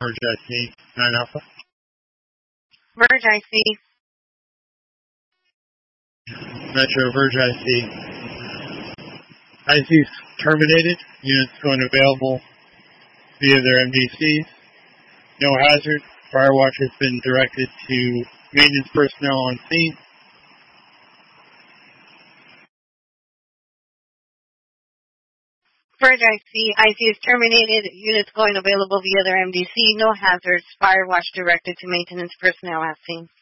Merge IC, 9 Alpha. Merge IC. Metro Verge IC. IC's terminated. Units going available via their MDCs. No hazard. Firewatch has been directed to maintenance personnel on scene. Verge IC is terminated. Units going available via their MDC. No hazards. Firewatch directed to maintenance personnel at scene.